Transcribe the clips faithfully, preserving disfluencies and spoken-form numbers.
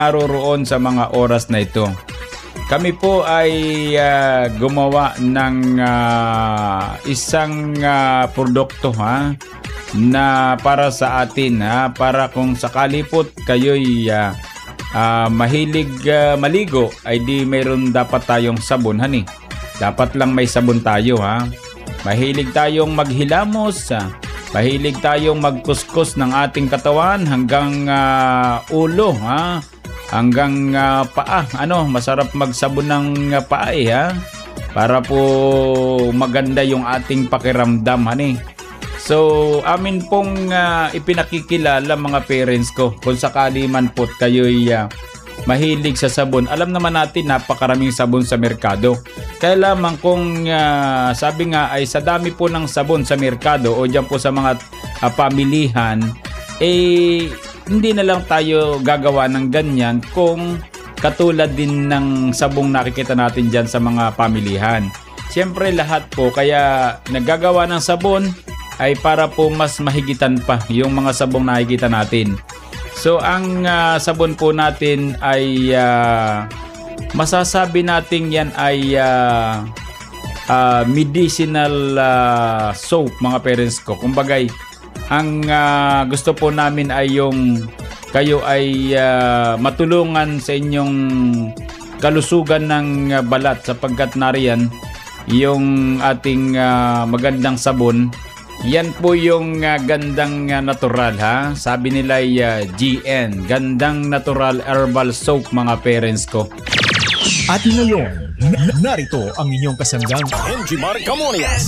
naroroon sa mga oras na ito. Kami po ay uh, gumawa ng uh, isang uh, produkto ha, na para sa atin ha, para kung sakali po kayo'y uh, uh, mahilig uh, maligo ay di mayroon dapat tayong sabon hani. Dapat lang may sabon tayo ha. Mahilig tayong maghilamos, uh, mahilig tayong magkuskus ng ating katawan hanggang uh, ulo ha. Hanggang uh, paa, ano, masarap magsabon ng uh, paa eh, ha? Para po maganda yung ating pakiramdam, hani. So, amin pong uh, ipinakikilala mga parents ko. Kung sakali man po kayo'y uh, mahilig sa sabon, alam naman natin napakaraming sabon sa merkado. Kaya lamang kung uh, sabi nga ay sa dami po ng sabon sa merkado o dyan po sa mga uh, pamilihan, eh, hindi na lang tayo gagawa ng ganyan kung katulad din ng sabong nakikita natin dyan sa mga pamilihan. Siyempre lahat po kaya naggagawa ng sabon ay para po mas mahigitan pa yung mga sabong nakikita natin. So ang uh, sabon po natin ay uh, masasabi natin yan ay uh, uh, medicinal uh, soap mga parents ko. Kumbagay, ang uh, gusto po namin ay yung kayo ay uh, matulungan sa inyong kalusugan ng uh, balat sapagkat nariyan yung ating uh, magandang sabon. Yan po yung uh, gandang uh, natural ha. Sabi nila ay uh, G N, gandang natural herbal soap mga parents ko. At ngayon, narito ang inyong kasanggang Enjimar Camonias.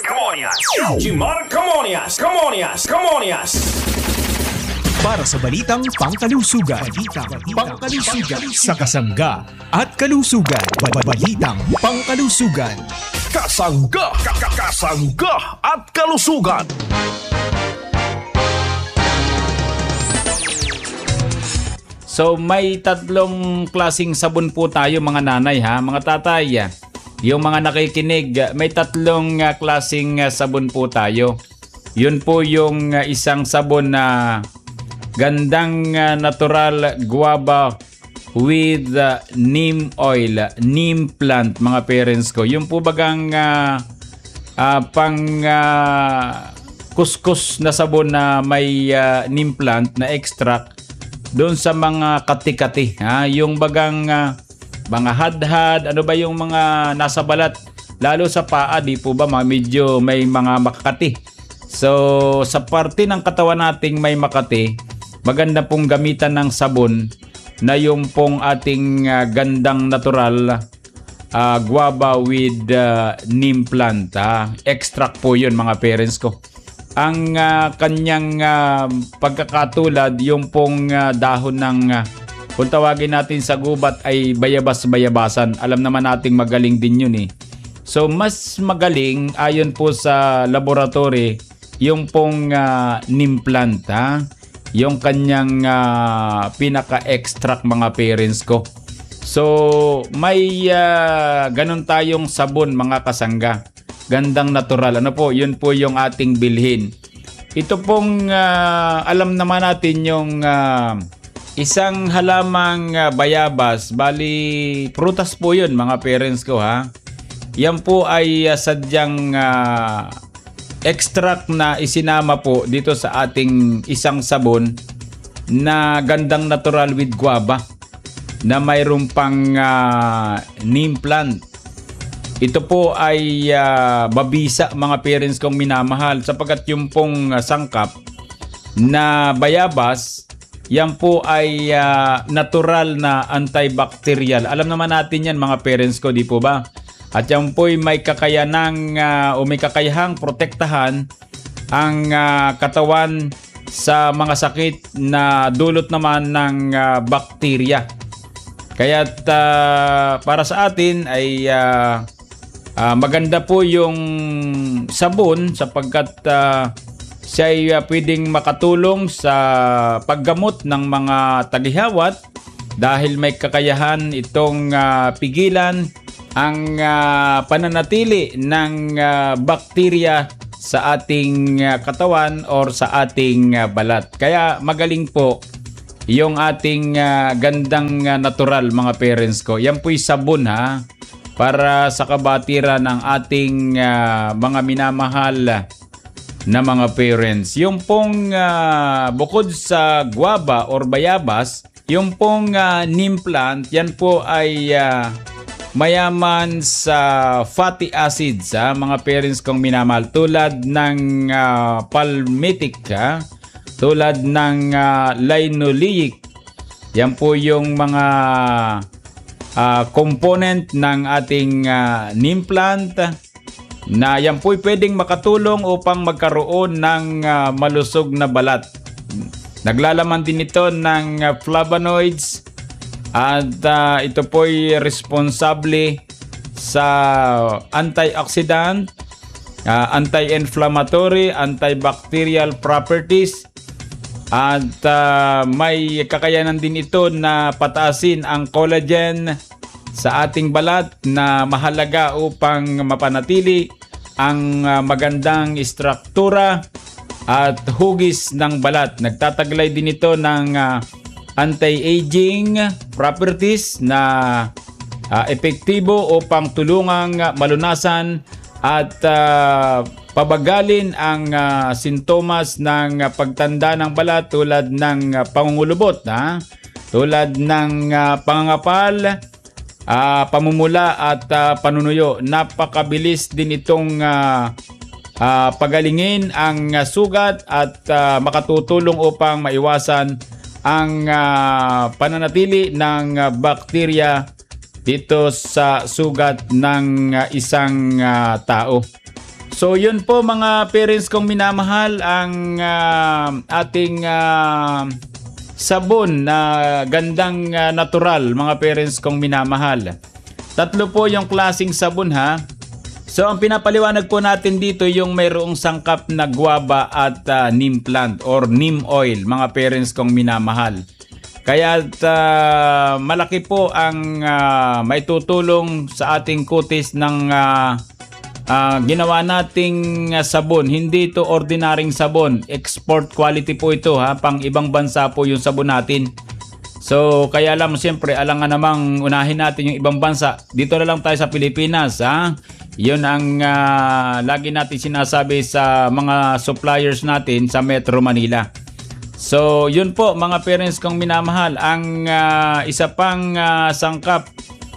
Enjimar Camonias. Camonias. Camonias. Para sa balitang pangkalusugan, pangkalusugan sa kasangga at kalusugan, balitang pangkalusugan. Kasangga, kasangga at kalusugan. So may tatlong klasing sabon po tayo mga nanay ha, mga tatay. Yung mga nakikinig, may tatlong uh, klasing uh, sabon po tayo. Yun po yung uh, isang sabon na gandang uh, natural guava with uh, neem oil, neem plant mga parents ko. Yung po bagang uh, uh, pang uh, kuskus na sabon na may uh, neem plant na extract doon sa mga kati-kati, ha? Yung bagang uh, mga hadhad, ano ba yung mga nasa balat, lalo sa paa, di po ba medyo may mga makati. So sa parte ng katawan nating may makati, maganda pong gamitan ng sabon na yung pong ating uh, gandang natural uh, guava with uh, neem plant, ha? Extract po yun mga parents ko. Ang uh, kanyang uh, pagkakatulad, yung pong uh, dahon ng uh, kung tawagin natin sa gubat ay bayabas-bayabasan. Alam naman nating magaling din yun eh. So mas magaling ayon po sa laboratory yung pong uh, neem plant, ha? Yung kanyang uh, pinaka-extract mga parents ko. So may uh, ganun tayong sabon mga kasangga. Gandang natural. Ano po? Yun po yung ating bilhin. Ito pong uh, alam naman natin yung uh, isang halamang uh, bayabas. Bali, prutas po yun mga parents ko ha. Yan po ay uh, sadyang uh, extract na isinama po dito sa ating isang sabon na gandang natural with guava na mayroon pang uh, neem plant. Ito po ay uh, babisa mga parents kong minamahal sapagkat yung pong uh, sangkap na bayabas, yan po ay uh, natural na antibacterial. Alam naman natin yan mga parents ko, di po ba? At yan po ay may kakayanang uh, o may kakayahang protektahan ang uh, katawan sa mga sakit na dulot naman ng uh, bakterya. Kaya't uh, para sa atin ay uh, Uh, maganda po yung sabon sapagkat uh, siya ay uh, pwedeng makatulong sa paggamot ng mga tagihawat dahil may kakayahan itong uh, pigilan ang uh, pananatili ng uh, bakterya sa ating uh, katawan or sa ating uh, balat. Kaya magaling po yung ating ah, gandang ah, natural mga parents ko. Yan po'y sabon ha, para sa kabatiran ng ating ah, mga minamahal na mga parents. Yung pong ah, bukod sa guava or bayabas, yung pong ah, neem plant, yan po ay ah, mayaman sa fatty acids ha, mga parents kong minamahal, tulad ng uh, palmitic ha, tulad ng uh, linoleic. Yan po yung mga uh, component ng ating uh, neem plant na yan po pwedeng makatulong upang magkaroon ng uh, malusog na balat. Naglalaman din ito ng uh, flavonoids. At uh, ito po'y responsable sa antioxidant, uh, anti-inflammatory, antibacterial properties. At uh, may kakayanan din ito na pataasin ang collagen sa ating balat na mahalaga upang mapanatili ang uh, magandang struktura at hugis ng balat. Nagtataglay din ito ng uh, anti-aging properties na uh, epektibo upang tulungang uh, malunasan at uh, pabagalin ang uh, sintomas ng uh, pagtanda ng balat, tulad ng uh, pangungulubot, ha? Tulad ng uh, pangangapal, uh, pamumula at uh, panunuyo. Napakabilis din itong uh, uh, pagalingin ang uh, sugat at uh, makatutulong upang maiwasan ang uh, pananatili ng uh, bakterya dito sa sugat ng uh, isang uh, tao. So yun po mga parents kong minamahal, ang uh, ating uh, sabon na gandang uh, natural mga parents kong minamahal. Tatlo po yung klaseng sabon ha. So ang pinapaliwanag po natin dito yung mayroong sangkap na guava at uh, neem plant or neem oil mga parents kong minamahal. Kaya uh, malaki po ang uh, maitutulong sa ating kutis ng uh, uh, ginawa nating uh, sabon. Hindi ito ordinaryong sabon, export quality po ito ha, pang ibang bansa po yung sabon natin. So kaya lang siyempre alangan namang unahin natin yung ibang bansa. Dito na lang tayo sa Pilipinas ha. Yun ang uh, lagi natin sinasabi sa mga suppliers natin sa Metro Manila. So yun po mga parents kong minamahal, ang uh, isa pang uh, sangkap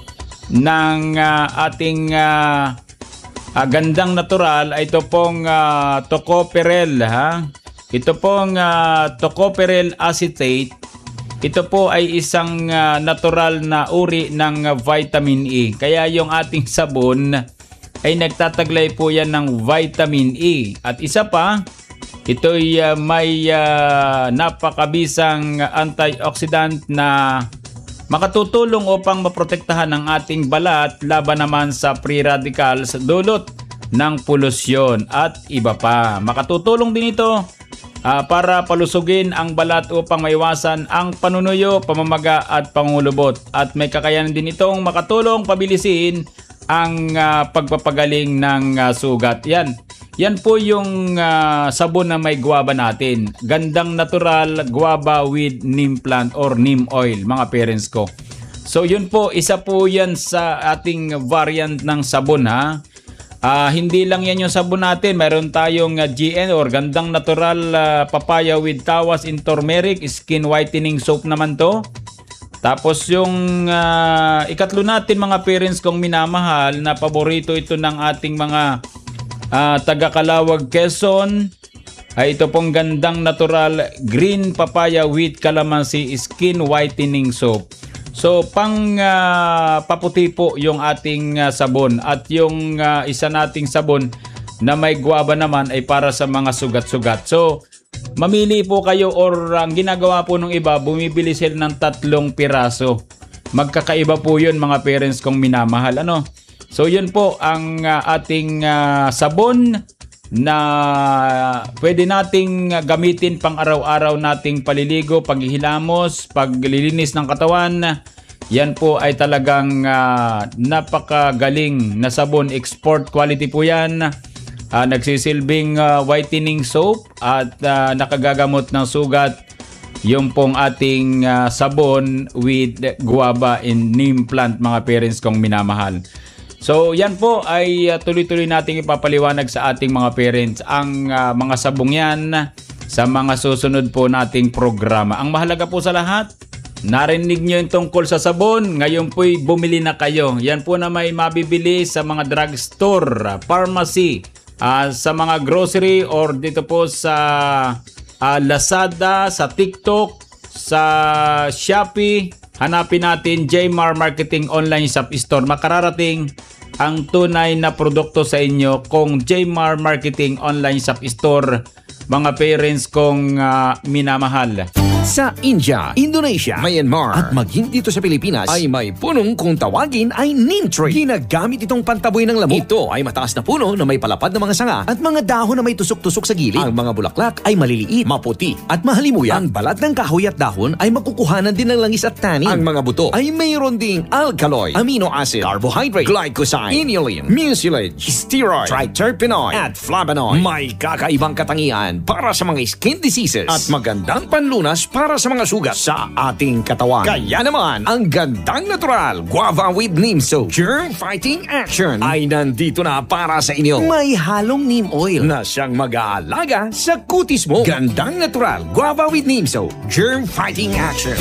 ng uh, ating uh, uh, gandang natural ay ito pong uh, tocopherol ha. Ito pong uh, tocopherol acetate. Ito po ay isang uh, natural na uri ng uh, vitamin E. Kaya yung ating sabon ay nagtataglay po yan ng vitamin E. At isa pa, ito'y uh, may uh, napakabisang antioxidant na makatutulong upang maprotektahan ang ating balat laban naman sa free radicals dulot ng polusyon at iba pa. Makatutulong din ito uh, para palusugin ang balat upang maiwasan ang panunuyo, pamamaga at pangulubot. At may kakayanan din itong makatulong pabilisin ang uh, pagpapagaling ng uh, sugat. Yan. Yan po yung uh, sabon na may guava natin. Gandang natural guava with neem plant or neem oil mga parents ko. So yun po, isa po yan sa ating variant ng sabon ha. Uh, hindi lang yan yung sabon natin. Mayroon tayong uh, G N or gandang natural uh, papaya with tawas in turmeric skin whitening soap naman to. Tapos yung uh, ikatlo natin mga parents kong minamahal na paborito ito ng ating mga uh, taga-Calawag, Quezon, ay ito pong gandang natural green papaya with calamansi skin whitening soap. So pang uh, paputi po yung ating uh, sabon, at yung uh, isa nating sabon na may guava naman ay para sa mga sugat-sugat. So mamili po kayo, or ang ginagawa po ng iba, bumibili sila ng tatlong piraso. Magkakaiba po yun mga parents kong minamahal. Ano? So yun po ang uh, ating uh, sabon na pwede nating gamitin pang araw-araw nating paliligo, paghihilamos, paglilinis ng katawan. Yan po ay talagang uh, napakagaling na sabon. Export quality po yan. Uh, nagsisilbing uh, whitening soap at uh, nakagagamot ng sugat yung pong ating ah, sabon with guava and neem plant, mga parents kong minamahal. So yan po ay ah, tuloy-tuloy nating ipapaliwanag sa ating mga parents ang ah, mga sabong yan sa mga susunod po nating programa. Ang mahalaga po sa lahat, narinig nyo yung tungkol sa sabon, ngayon po'y bumili na kayo. Yan po na may mabibili sa mga drugstore, pharmacy, ah, sa mga grocery or dito po sa ah, Lazada, sa TikTok, sa Shopee. Hanapin natin Jmar Marketing Online Shop Store. Makararating ang tunay na produkto sa inyo kung Jmar Marketing Online Shop Store, mga parents kong ah, minamahal. Sa India, Indonesia, Myanmar at maging dito sa Pilipinas ay may punong kung tawagin ay neem tree. Ginagamit itong pantaboy ng lamok. Ito ay mataas na puno na may palapad na mga sanga at mga dahon na may tusok-tusok sa gilid. Ang mga bulaklak ay maliliit, maputi at mahalimuyak. Ang balat ng kahoy at dahon ay makukuhanan din ng langis at tanin. Ang mga buto ay mayroon ding alkaloid, amino acid, carbohydrate, glycoside, inulin, mucilage, steroid, triterpenoid at flavonoid. May kakaibang katangian para sa mga skin diseases at magandang panlunas para sa mga sugat sa ating katawan. Kaya naman, ang gandang natural guava with neem soap germ fighting action ay nandito na para sa inyo. May halong neem oil na siyang mag-aalaga sa kutis mo. Gandang natural guava with neem soap germ fighting action.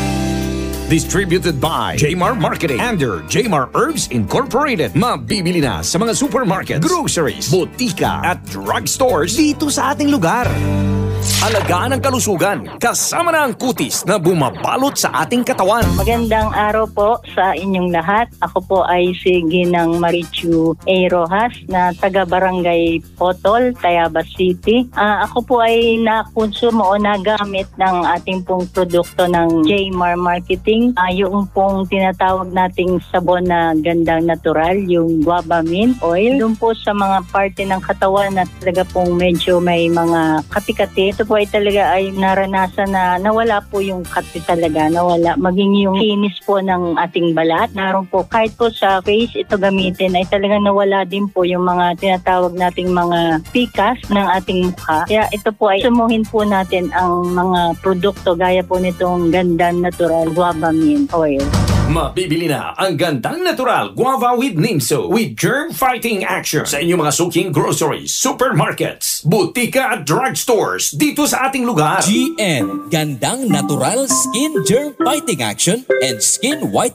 Distributed by Jmar Marketing under Jmar Herbs Incorporated. Mabibili na sa mga supermarkets, groceries, botika at drugstores dito sa ating lugar. Alagaan ang kalusugan, kasama na ang kutis na bumabalot sa ating katawan. Magandang araw po sa inyong lahat. Ako po ay si Ginang Marichu A. Rojas na taga-barangay Potol, Tayabas City. Uh, ako po ay nakonsumo o nagamit ng ating pong produkto ng Jmar Marketing. Uh, yung pong tinatawag nating sabon na gandang natural, yung guava mint oil. Doon po sa mga parte ng katawan na talaga pong medyo may mga kati-kati. Ito po ay talaga ay naranasan na nawala po yung kati talaga, nawala. Maging yung kinis po ng ating balat. Naroon po kahit po sa face ito gamitin ay talagang nawala din po yung mga tinatawag nating mga pikas ng ating mukha. Kaya ito po ay sumuhin po natin ang mga produkto gaya po nitong gandang natural guava mint oil. Mabibili na ang gandang natural guava with neem soap with germ fighting action sa inyong mga suking groceries, supermarkets, butika at drugstores dito sa ating lugar. G N, Gandang Natural Skin Germ Fighting Action and Skin Whitening